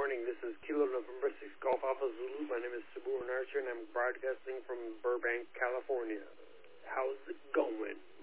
morning. This is Kilo November 6 Golf Alpha Zulu. My name is Sabur Archer, and I'm broadcasting from Burbank, California. How's it going?